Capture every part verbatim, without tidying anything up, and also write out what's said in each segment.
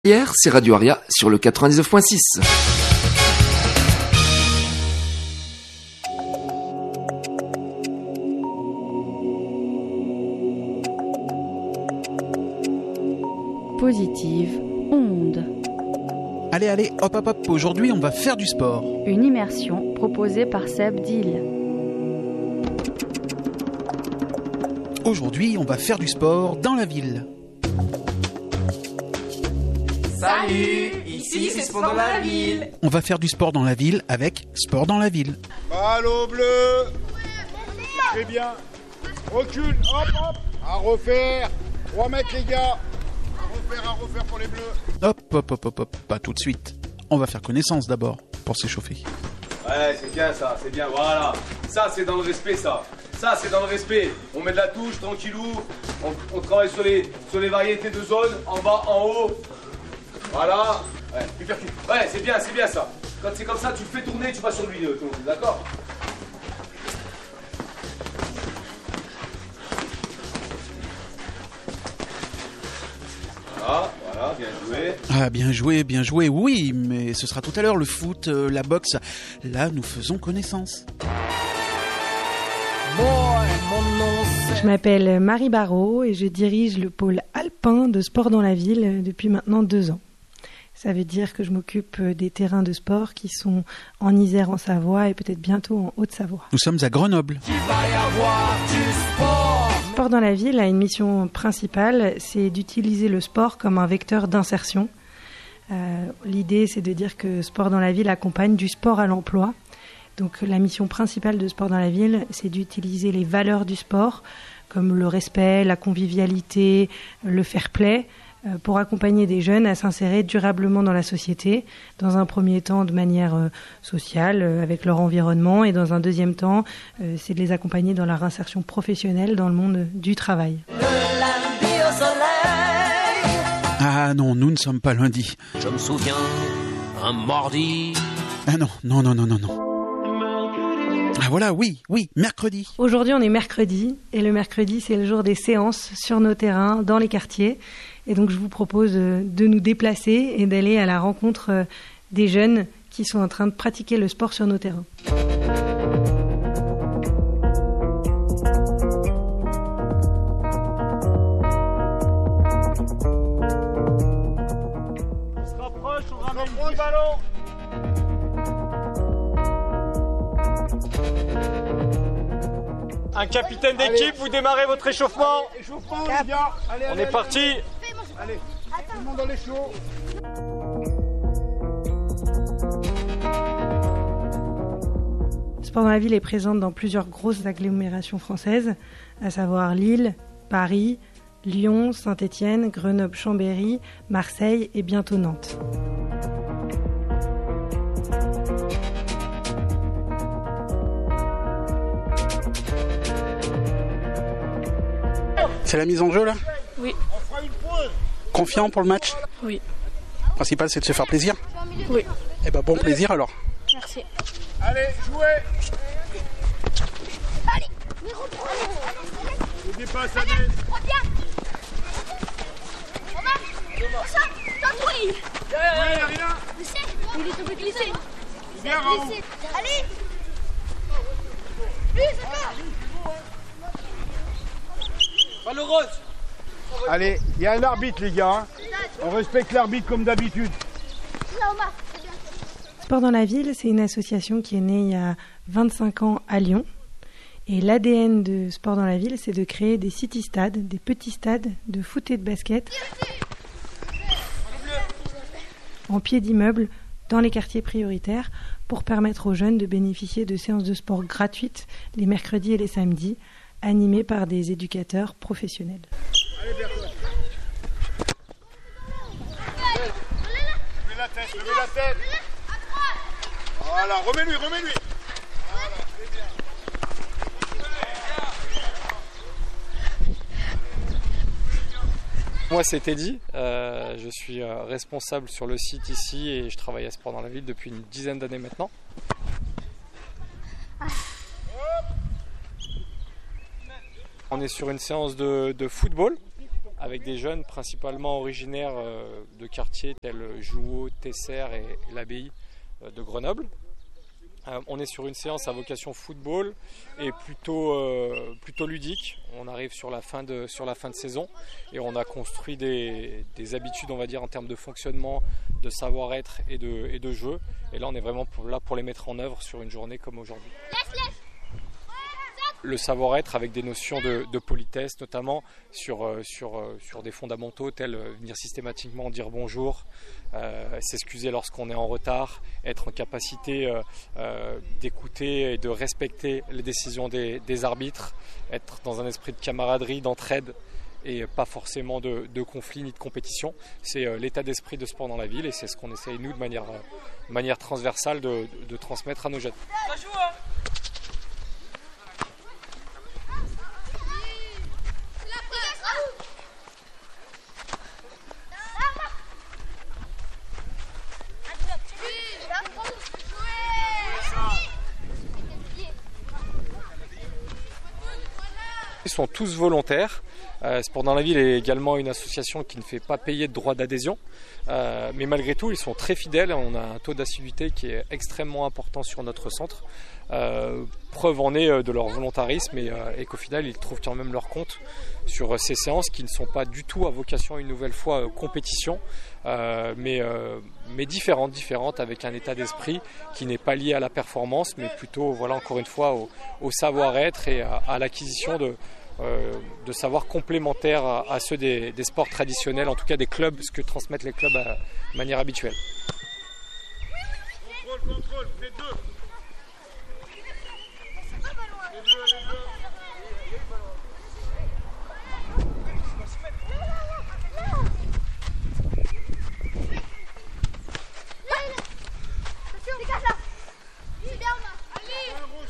Hier, c'est Radio Aria sur le quatre-vingt-dix-neuf point six. Positive onde. Allez, allez, hop, hop, hop, aujourd'hui on va faire du sport. Une immersion proposée par Seb Dill. Aujourd'hui on va faire du sport dans la ville. Salut, ici c'est Sport dans la ville. On va faire du sport dans la ville avec Sport dans la ville. Ballon bleu. Très bien. Recule, hop, hop. À refaire. trois mètres les gars. À refaire, à refaire pour les bleus. Hop, hop, hop, hop, hop, pas tout de suite. On va faire connaissance d'abord pour s'échauffer. Ouais, c'est bien ça, c'est bien, voilà. Ça c'est dans le respect ça. Ça c'est dans le respect. On met de la touche, tranquillou. On, on travaille sur les, sur les variétés de zones, en bas, en haut. Voilà. Ouais, hypercute. Ouais, c'est bien, c'est bien ça. Quand c'est comme ça, tu le fais tourner, tu vas sur lui, euh, tout le monde, d'accord? Voilà, voilà, bien joué. Ah, bien joué, bien joué, oui, mais ce sera tout à l'heure le foot, euh, la boxe. Là, nous faisons connaissance. Je m'appelle Marie Barrault et je dirige le pôle alpin de Sport dans la ville depuis maintenant deux ans. Ça veut dire que je m'occupe des terrains de sport qui sont en Isère, en Savoie et peut-être bientôt en Haute-Savoie. Nous sommes à Grenoble. Il va y avoir du sport. Sport dans la ville a une mission principale, c'est d'utiliser le sport comme un vecteur d'insertion. Euh, l'idée, c'est de dire que Sport dans la ville accompagne du sport à l'emploi. Donc la mission principale de Sport dans la ville, c'est d'utiliser les valeurs du sport, comme le respect, la convivialité, le fair-play, euh, pour accompagner des jeunes à s'insérer durablement dans la société, dans un premier temps de manière euh, sociale, euh, avec leur environnement, et dans un deuxième temps, euh, c'est de les accompagner dans leur insertion professionnelle dans le monde du travail. Le lundi au soleil. Ah non, nous ne sommes pas lundi. Je me souviens, un mardi. Ah non, non, non, non, non, non. Ah voilà, oui, oui, mercredi. Aujourd'hui, on est mercredi, et le mercredi, c'est le jour des séances sur nos terrains, dans les quartiers. Et donc, je vous propose de nous déplacer et d'aller à la rencontre des jeunes qui sont en train de pratiquer le sport sur nos terrains. On se rapproche, on ramène le ballon. Un capitaine d'équipe, allez. Vous démarrez votre échauffement. Allez, échauffement les gars. Allez, on allez, est allez, parti. Allez, tout le monde dans les chauds. Sport dans la ville est présente dans plusieurs grosses agglomérations françaises, à savoir Lille, Paris, Lyon, Saint-Étienne, Grenoble, Chambéry, Marseille et bientôt Nantes. C'est la mise en jeu là ? Oui. Confiant pour le match ? Oui. Le principal c'est de se faire plaisir ? Oui. Eh ben bon plaisir alors. Merci. Allez, jouez. Allez, je dépasse à l'aise. Oui, rien. Il est tombé glissé. Bien, Raoult. Allez. Lui, c'est ça. Malheureuse. Allez, il y a un arbitre les gars. Hein. On respecte l'arbitre comme d'habitude. Sport dans la ville, c'est une association qui est née il y a vingt-cinq ans à Lyon. Et l'A D N de Sport dans la ville, c'est de créer des city-stades, des petits stades de foot et de basket en pied d'immeuble dans les quartiers prioritaires pour permettre aux jeunes de bénéficier de séances de sport gratuites les mercredis et les samedis, animées par des éducateurs professionnels. Allez, Bertrand. Levez la tête, levez la tête. Voilà, remets-lui, remets-lui. Voilà, c'est bien. Moi c'est Teddy, euh, je suis euh, responsable sur le site ici et je travaille à Sport dans la ville depuis une dizaine d'années maintenant. On est sur une séance de, de football avec des jeunes principalement originaires euh, de quartiers tels Jouot, Tesser et, et l'Abbaye euh, de Grenoble. Euh, on est sur une séance à vocation football et plutôt, euh, plutôt ludique. On arrive sur la fin de, sur la fin de saison et on a construit des, des habitudes, on va dire, en termes de fonctionnement, de savoir-être et de, et de jeu. Et là, on est vraiment pour, là pour les mettre en œuvre sur une journée comme aujourd'hui. Laisse, laisse. Le savoir-être avec des notions de, de politesse, notamment sur, euh, sur, euh, sur des fondamentaux tels euh, venir systématiquement dire bonjour, euh, s'excuser lorsqu'on est en retard, être en capacité euh, euh, d'écouter et de respecter les décisions des, des arbitres, être dans un esprit de camaraderie, d'entraide et pas forcément de, de conflit ni de compétition. C'est euh, l'état d'esprit de sport dans la ville et c'est ce qu'on essaye nous de manière, euh, de manière transversale de, de, de transmettre à nos jeunes. Ça joue, hein. Ils sont tous volontaires. Euh, Sport dans la ville est également une association qui ne fait pas payer de droits d'adhésion. Euh, mais malgré tout, ils sont très fidèles. On a un taux d'assiduité qui est extrêmement important sur notre centre. Euh, preuve en est de leur volontarisme et, euh, et qu'au final, ils trouvent quand même leur compte sur ces séances qui ne sont pas du tout à vocation, une nouvelle fois, euh, compétition, euh, mais, euh, mais différentes, différentes, avec un état d'esprit qui n'est pas lié à la performance, mais plutôt, voilà, encore une fois, au, au savoir-être et à, à l'acquisition de Euh, de savoir complémentaires à, à ceux des, des sports traditionnels, en tout cas des clubs, ce que transmettent les clubs à, de manière habituelle. Contrôle, contrôle, les deux. Les deux, les deux. Dégage là. Il est down là. Allez.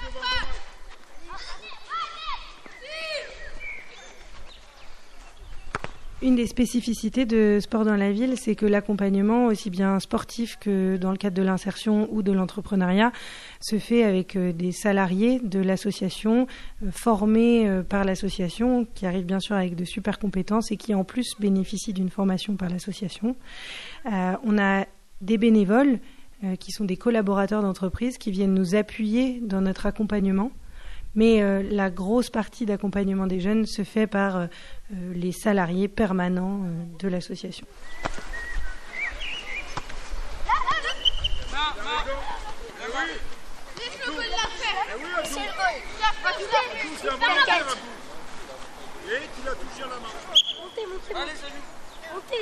Une des spécificités de Sport dans la ville, c'est que l'accompagnement, aussi bien sportif que dans le cadre de l'insertion ou de l'entrepreneuriat, se fait avec des salariés de l'association, formés par l'association, qui arrivent bien sûr avec de super compétences et qui en plus bénéficient d'une formation par l'association. Euh, on a des bénévoles euh, qui sont des collaborateurs d'entreprise qui viennent nous appuyer dans notre accompagnement. Mais euh, la grosse partie d'accompagnement des jeunes se fait par euh, les salariés permanents euh, de l'association. Et tu l'as touché à la main. Montez, montez, Allez, salut. montez.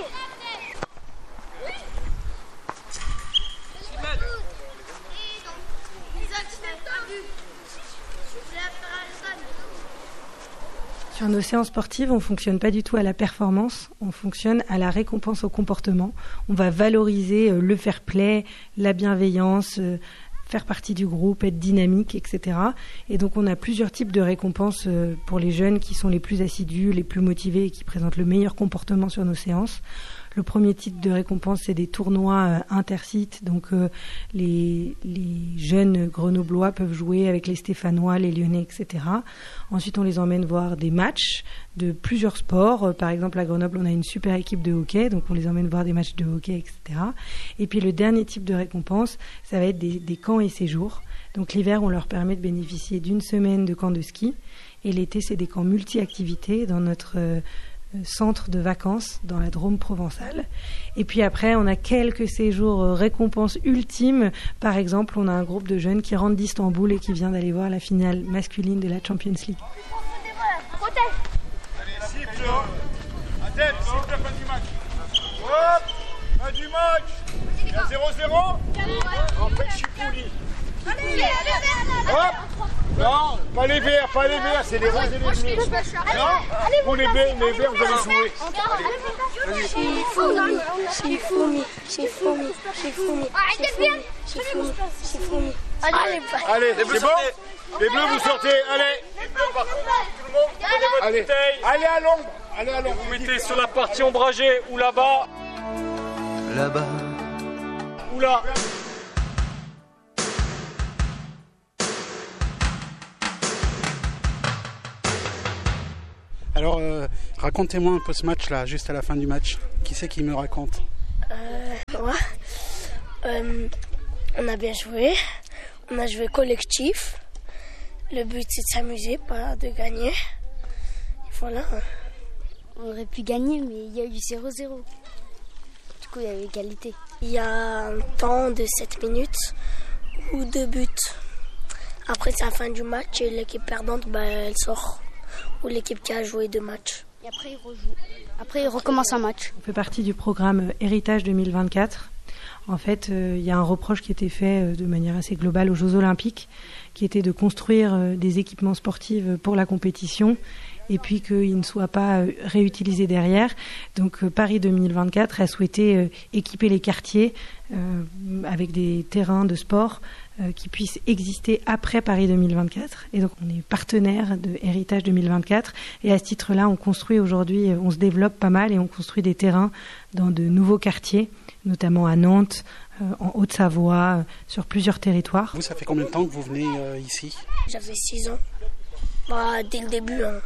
Sur nos séances sportives, on ne fonctionne pas du tout à la performance, on fonctionne à la récompense au comportement. On va valoriser le fair play, la bienveillance, faire partie du groupe, être dynamique, et cetera. Et donc on a plusieurs types de récompenses pour les jeunes qui sont les plus assidus, les plus motivés et qui présentent le meilleur comportement sur nos séances. Le premier type de récompense, c'est des tournois euh, intersites. Donc, euh, les, les jeunes grenoblois peuvent jouer avec les Stéphanois, les Lyonnais, et cetera. Ensuite, on les emmène voir des matchs de plusieurs sports. Euh, par exemple, à Grenoble, on a une super équipe de hockey. Donc, on les emmène voir des matchs de hockey, et cetera. Et puis, le dernier type de récompense, ça va être des, des camps et séjours. Donc, l'hiver, on leur permet de bénéficier d'une semaine de camp de ski. Et l'été, c'est des camps multi-activités dans notre... Euh, centre de vacances dans la Drôme provençale. Et puis après, on a quelques séjours euh, récompenses ultimes. Par exemple, on a un groupe de jeunes qui rentre d'Istanbul et qui vient d'aller voir la finale masculine de la Champions League. Allez, siffle. Adèle, siffle la fin du match. Hop, fin du match. Il y a zéro zéro. En fait, je suis poli. Hop. Non, pas les verts, pas les verts, c'est les roses et les bleus. Non, pour les verts, les verts, vous allez jouer. Shifumi, Shifumi, Shifumi, Shifumi, Shifumi, Shifumi. Allez, c'est bon? Les bleus, vous sortez, allez. Les bleus, par contre, tout le monde, allez, allez à l'ombre, allez à l'ombre. Vous mettez sur la partie ombragée ou là-bas. Là-bas. Ou là. Alors, euh, Racontez-moi un peu ce match-là, juste à la fin du match. Qui c'est qui me raconte? euh, ouais. euh, On a bien joué. On a joué collectif. Le but, c'est de s'amuser, pas de gagner. Et voilà. On aurait pu gagner, mais il y a eu zéro zéro. Du coup, il y avait égalité. Il y a un temps de sept minutes ou deux buts. Après, c'est la fin du match et l'équipe perdante, bah, elle sort. Ou l'équipe qui a joué deux matchs. Et après, ils rejouent. Après, ils recommencent un match. On fait partie du programme Héritage deux mille vingt-quatre. En fait, euh, il y a un reproche qui était fait euh, de manière assez globale aux Jeux Olympiques, qui était de construire euh, des équipements sportifs pour la compétition et puis qu'ils ne soient pas euh, réutilisés derrière. Donc euh, Paris deux mille vingt-quatre a souhaité euh, équiper les quartiers euh, avec des terrains de sport euh, qui puissent exister après Paris deux mille vingt-quatre. Et donc on est partenaire de Héritage deux mille vingt-quatre et à ce titre-là, on construit aujourd'hui, on se développe pas mal et on construit des terrains dans de nouveaux quartiers, notamment à Nantes, euh, en Haute-Savoie, euh, sur plusieurs territoires. Vous, ça fait combien de temps que vous venez euh, ici? J'avais six ans. Bah, dès le début, hein.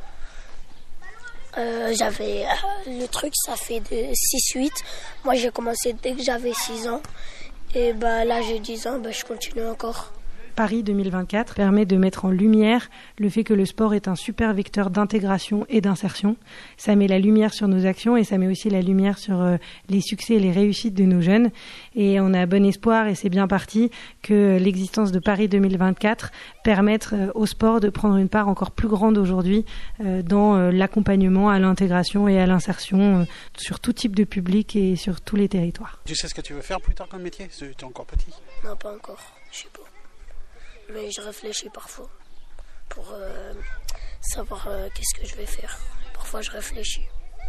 euh, j'avais euh, le truc, ça fait de six huit. Moi, j'ai commencé dès que j'avais six ans. Et bah, là, j'ai dix ans, bah, je continue encore. Paris deux mille vingt-quatre permet de mettre en lumière le fait que le sport est un super vecteur d'intégration et d'insertion. Ça met la lumière sur nos actions et ça met aussi la lumière sur euh, les succès et les réussites de nos jeunes. Et on a bon espoir, et c'est bien parti, que l'existence de Paris deux mille vingt-quatre permette euh, au sport de prendre une part encore plus grande aujourd'hui euh, dans euh, l'accompagnement à l'intégration et à l'insertion euh, sur tout type de public et sur tous les territoires. Tu sais ce que tu veux faire plus tard comme métier? Tu es encore petit. Non, pas encore. Je sais pas. Mais je réfléchis parfois pour euh, savoir euh, qu'est-ce que je vais faire. Parfois, je réfléchis.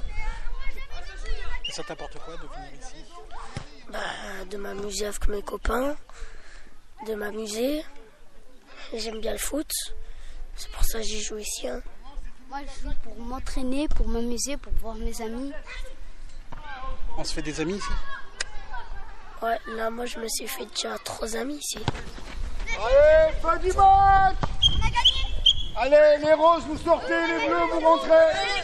Et ça t'apporte quoi de venir ici? Bah, de m'amuser avec mes copains, de m'amuser. J'aime bien le foot. C'est pour ça que j'y joue ici. Hein. Moi, je joue pour m'entraîner, pour m'amuser, pour voir mes amis. On se fait des amis ici? Ouais, là, moi, je me suis fait déjà trois amis ici. Allez, fin du match! On a gagné! Allez, les roses, vous sortez, les bleus, vous rentrez!